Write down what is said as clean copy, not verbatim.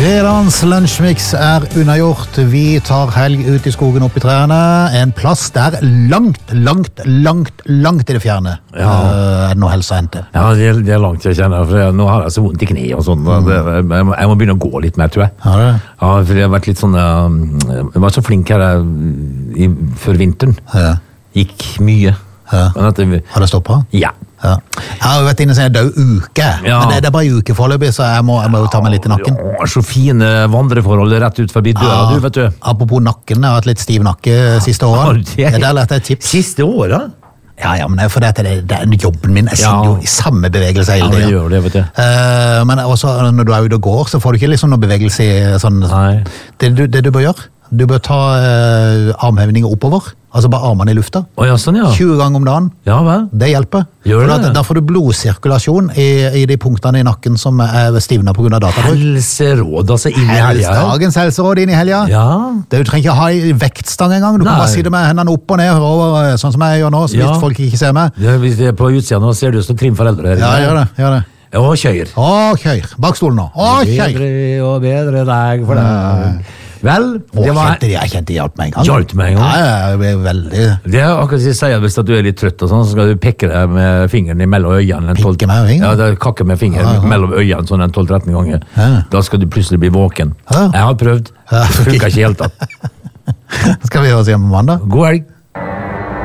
Fredagens lunsjmix unnagjort. Vi tar helg ut I skogen opp I trærne. En plass der langt I det fjerne. Ja. Det noe helse å hente? Ja, det langt jeg kjenner, for nå har jeg så vondt I kne og sånn. Jeg må begynne å gå litt mer, tror jeg. Har du det? Ja, for jeg har vært litt sånn, jeg var så flink her før vinteren. Ja. Gikk mye. Ja. Men Har det stoppet? Ja. Ja. Jeg har jo vært inne og sagt død uke, Ja. men det bare uke foreløpig, så jeg må jo ta meg litt I nakken. Ja, så fine vandreforhold rett ut forbi døra, du vet du. Apropos nakken, jeg har hatt litt stiv nakke siste Har året. du det? Der lærte jeg et tips. Siste året? Ja, men det for det er jobben min. Jeg sitter Ja. jo I samme bevegelse hele Ja, det tiden. gjør det, vet du. Men også når du ute og går, så får du ikke liksom noe bevegelse I sånn. Nei. Det du bør gjøre, du bør ta armhevninger oppover, altså bare armene I lufta. Å ja, sånn ja. 20 ganger om dagen. Ja, vel? Det hjelper. Gjør For det? Da får du blodsirkulasjon I de punktene I nakken som stivnet på grunn av databruk. Helseråd, altså, inn I helga. Dagens helseråd inn I helga. Ja. Du trenger ikke ha I vektstang engang. Du kan Nei. bare sitte med hendene opp og ned, over, sånn som jeg gjør nå, så Ja. hvis folk ikke ser meg. Hvis det på utsiden nå ser du som Trim foreldre her. Ja, gjør det. Og kjøyer. Kjør. Bak stolen nå. Kjør. Bedre og bedre dag for deg. Vel, det var... Jeg kjente det hjalp meg en gang. Hjalp meg en gang? Ja, jeg ble veldig... Det er akkurat som jeg sier, hvis du er litt trøtt og sånn, så skal du pekke deg med fingeren mellom øynene. Pikke med fingeren? Ja, det er kakke med fingeren mellom øynene sånn 12-13 ganger. Ja. Da skal du plutselig bli våken. Ja. Jeg har prøvd. Det funker ikke helt da. Skal vi høre oss igjen på mandag? God helg.